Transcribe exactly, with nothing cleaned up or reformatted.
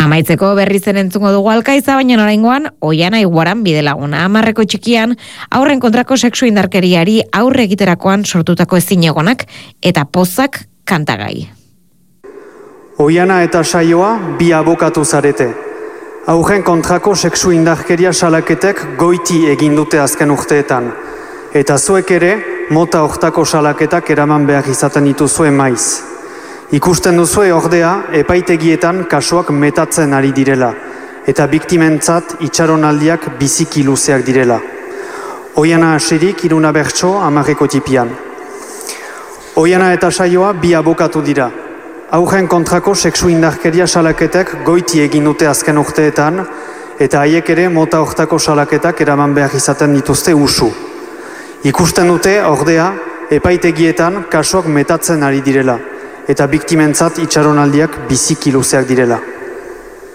Amaitzeko berriz ere entzungo dugu Alkaiza, baina oraingoan Oiana Iguaran Bidelaguna. Hamarreko txikian aurren kontrako sexu indarkeriari aurre egiterakoan sortutako ezinegonak eta pozak kantagai. Oiana eta Saioa bi abokatu zarete. Aurren kontrako sexu indarkeria salaketek goiti egin dute azken urteetan. Eta zuek ere mota hortako salaketak eraman behar izaten dituzue maiz. Ikusten duzue ordea epaitegietan kasuak metatzen ari direla, eta biktimentzat itxaronaldiak biziki luzeak direla. Oiana hasirik Iruna Bertso hamarreko tipian. Oiana eta Saioa bi abokatu dira. Aurren kontrako sexu indarkeria salaketek goiti egin dute azken urteetan, eta haiek ere mota hortako salaketak eraman behar izaten dituzte usu. Ikusten dute ordea epaitegietan kasuak metatzen ari direla, eta biktimentzat itxaronaldiak biziki luzeak direla.